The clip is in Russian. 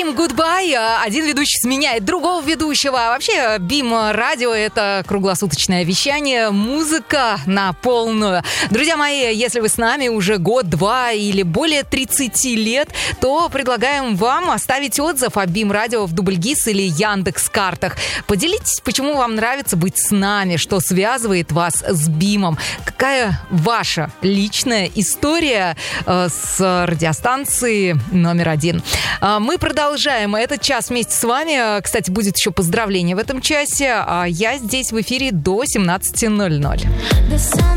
BIM Goodbye. Один ведущий сменяет другого ведущего. Вообще, BIM радио — это круглосуточное вещание, музыка на полную. Друзья мои, если вы с нами уже год, два или более 30 лет, то предлагаем вам оставить отзыв о BIM радио в Дубльгиз или Яндекс.Картах. Поделитесь, почему вам нравится быть с нами, что связывает вас с BIM. Какая ваша личная история с радиостанции номер один. Мы продолжаем этот час вместе с вами. Кстати, будет еще поздравление в этом часе. А я здесь в эфире до 17:00.